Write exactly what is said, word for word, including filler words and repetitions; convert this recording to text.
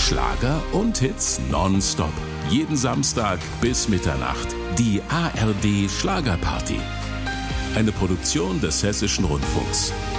Schlager und Hits nonstop. Jeden Samstag bis Mitternacht. Die A R D Schlagerparty. Eine Produktion des Hessischen Rundfunks.